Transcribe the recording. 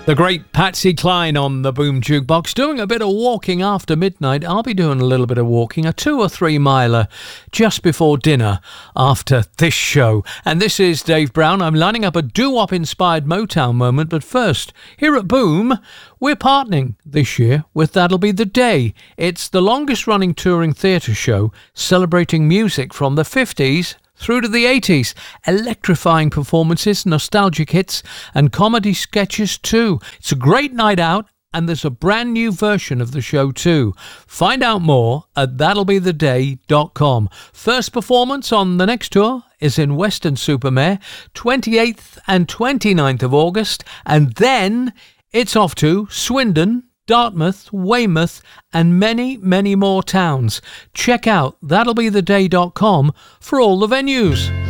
The great Patsy Cline on the Boom Jukebox, doing a bit of walking after midnight. I'll be doing a little bit of walking, a 2 or 3 miler just before dinner after this show. And this is Dave Brown. I'm lining up a doo-wop inspired Motown moment, but first, here at Boom, we're partnering this year with That'll Be the Day. It's the longest running touring theatre show celebrating music from the 50s through to the 80s. Electrifying performances, nostalgic hits and comedy sketches too. It's a great night out and there's a brand new version of the show too. Find out more at that'llbetheday.com. First performance on the next tour is in Weston-super-Mare, 28th and 29th of August, and then it's off to Swindon, Dartmouth, Weymouth and many, many more towns. Check out that'llbetheday.com for all the venues.